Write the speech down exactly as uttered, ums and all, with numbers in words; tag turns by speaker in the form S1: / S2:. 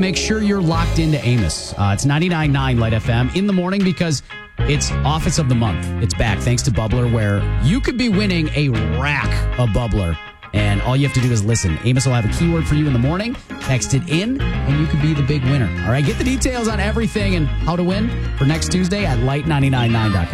S1: make sure you're locked into Amos. Uh, it's ninety-nine point nine Light F M in the morning because it's Office of the Month. It's back thanks to Bubbler, where you could be winning a rack of Bubbler. And all you have to do is listen. Amos will have a keyword for you in the morning. Text it in, and you could be the big winner. All right, get the details on everything and how to win for next Tuesday at light nine nine nine dot com.